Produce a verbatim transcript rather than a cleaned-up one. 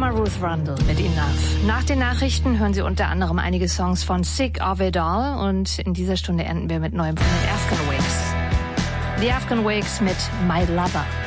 Mama Ruth Rundle mit Enough. Nach den Nachrichten hören Sie unter anderem einige Songs von Sick of It All und in dieser Stunde enden wir mit neuem von den Afghan Wigs. The Afghan Wigs mit My Lover.